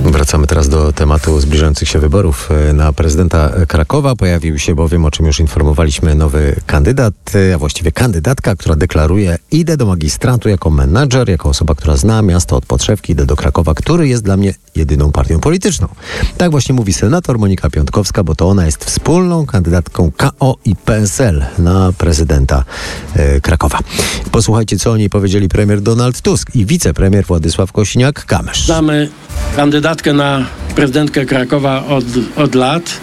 Wracamy teraz do tematu zbliżających się wyborów na prezydenta Krakowa. Pojawił się bowiem, o czym już informowaliśmy, nowy kandydat, a właściwie kandydatka, która deklaruje: idę do magistratu jako menadżer, jako osoba, która zna miasto od podszewki, idę do Krakowa, który jest dla mnie jedyną partią polityczną. Tak właśnie mówi senator Monika Piątkowska, bo to ona jest wspólną kandydatką KO i PSL na prezydenta Krakowa. Posłuchajcie, co o niej powiedzieli premier Donald Tusk i wicepremier Władysław Kosiniak-Kamysz. Znamy kandydatkę na prezydentkę Krakowa od lat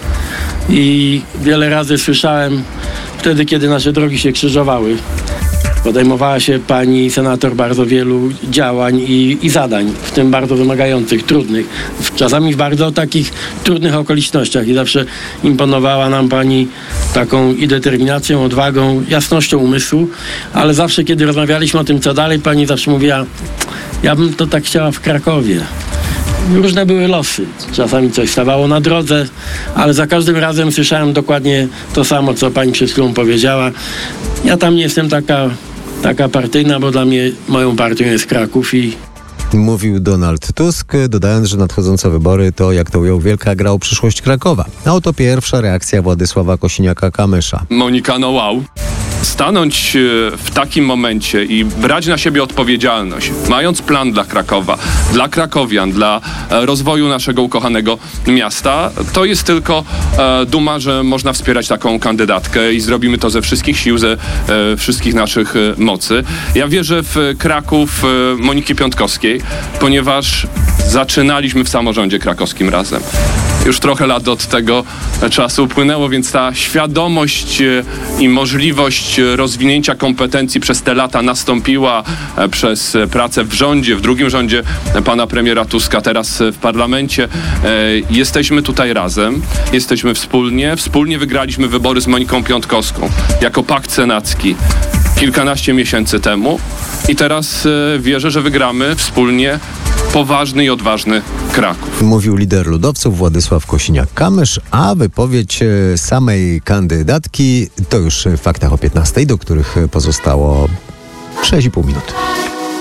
i wiele razy słyszałem wtedy, kiedy nasze drogi się krzyżowały. Podejmowała się pani senator bardzo wielu działań i zadań, w tym bardzo wymagających, trudnych. Czasami w bardzo takich trudnych okolicznościach i zawsze imponowała nam pani taką i determinacją, odwagą, jasnością umysłu, ale zawsze, kiedy rozmawialiśmy o tym, co dalej, pani zawsze mówiła: ja bym to tak chciała w Krakowie. Różne były losy. Czasami coś stawało na drodze, ale za każdym razem słyszałem dokładnie to samo, co pani przed chwilą powiedziała. Ja tam nie jestem taka partyjna, bo dla mnie moją partią jest Kraków i... Mówił Donald Tusk, dodając, że nadchodzące wybory to, jak to ujął, wielka gra o przyszłość Krakowa. A oto pierwsza reakcja Władysława Kosiniaka-Kamysza. Monika, no wow. Stanąć w takim momencie i brać na siebie odpowiedzialność, mając plan dla Krakowa, dla krakowian, dla rozwoju naszego ukochanego miasta, to jest tylko duma, że można wspierać taką kandydatkę i zrobimy to ze wszystkich sił, ze wszystkich naszych mocy. Ja wierzę w Kraków Moniki Piątkowskiej, ponieważ zaczynaliśmy w samorządzie krakowskim razem. Już trochę lat od tego czasu upłynęło, więc ta świadomość i możliwość rozwinięcia kompetencji przez te lata nastąpiła przez pracę w rządzie, w drugim rządzie pana premiera Tuska, teraz w parlamencie. Jesteśmy tutaj razem, jesteśmy wspólnie wygraliśmy wybory z Moniką Piątkowską jako pakt senacki kilkanaście miesięcy temu i teraz wierzę, że wygramy wspólnie poważny i odważny Kraków. Mówił lider ludowców Władysław Kosiniak-Kamysz, a wypowiedź samej kandydatki to już w faktach o 15, do których pozostało 6,5 minuty.